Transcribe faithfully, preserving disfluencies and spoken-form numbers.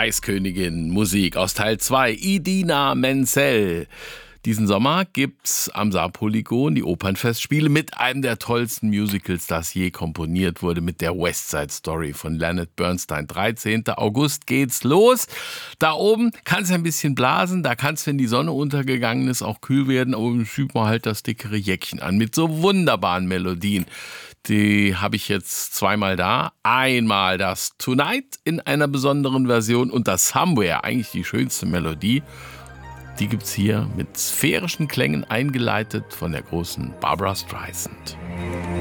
Eiskönigin Musik aus Teil zwei, Idina Menzel. Diesen Sommer gibt's am Saarpolygon die Opernfestspiele mit einem der tollsten Musicals, das je komponiert wurde, mit der West Side Story von Leonard Bernstein. dreizehnten August geht's los. Da oben kann es ein bisschen blasen, da kann es, wenn die Sonne untergegangen ist, auch kühl werden, aber oben schiebt man halt das dickere Jäckchen an mit so wunderbaren Melodien. Die habe ich jetzt zweimal da. Einmal das Tonight in einer besonderen Version und das Somewhere, eigentlich die schönste Melodie. Die gibt's hier mit sphärischen Klängen eingeleitet von der großen Barbra Streisand.